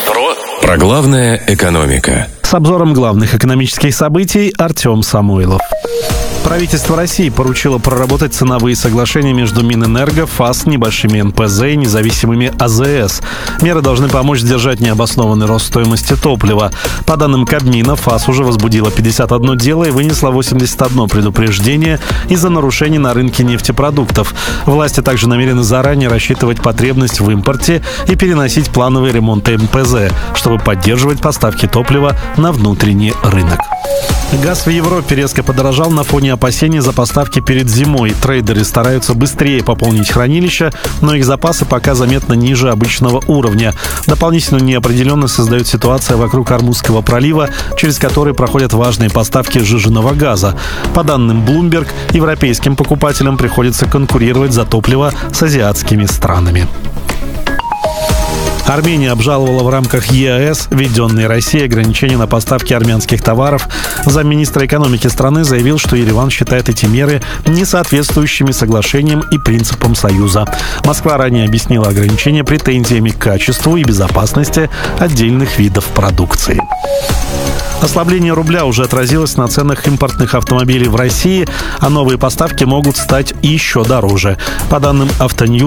Про главное экономика. С обзором главных экономических событий Артем Самойлов. Правительство России поручило проработать ценовые соглашения между Минэнерго, ФАС, небольшими НПЗ и независимыми АЗС. Меры должны помочь сдержать необоснованный рост стоимости топлива. По данным Кабмина, ФАС уже возбудила 51 дело и вынесла 81 предупреждение из-за нарушений на рынке нефтепродуктов. Власти также намерены заранее рассчитывать потребность в импорте и переносить плановые ремонты НПЗ, чтобы поддерживать поставки топлива на внутренний рынок. Газ в Европе резко подорожал на фоне опасений за поставки перед зимой. Трейдеры стараются быстрее пополнить хранилища, но их запасы пока заметно ниже обычного уровня. Дополнительную неопределенность создает ситуация вокруг Ормузского пролива, через который проходят важные поставки сжиженного газа. По данным Bloomberg, европейским покупателям приходится конкурировать за топливо с азиатскими странами. Армения обжаловала в рамках ЕАЭС введенные Россией ограничения на поставки армянских товаров. Замминистра экономики страны заявил, что Ереван считает эти меры несоответствующими соглашениям и принципам Союза. Москва ранее объяснила ограничения претензиями к качеству и безопасности отдельных видов продукции. Ослабление рубля уже отразилось на ценах импортных автомобилей в России, а новые поставки могут стать еще дороже. По данным Автоньюз,